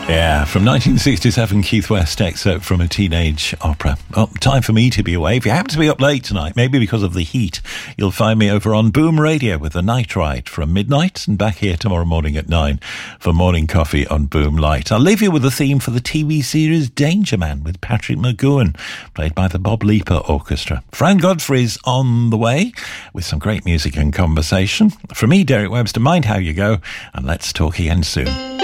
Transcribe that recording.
Yeah, from 1967, Keith West excerpt from a teenage opera. Well, time for me to be away. If you happen to be up late tonight, maybe because of the heat, you'll find me over on Boom Radio with the Night Ride from midnight and back here tomorrow morning at 9 for morning coffee on Boom Light. I'll leave you with the theme for the TV series Danger Man with Patrick McGoohan, played by the Bob Leaper Orchestra. Fran Godfrey's on the way with some great music and conversation. From me, Derek Webster, mind how you go, and let's talk again soon.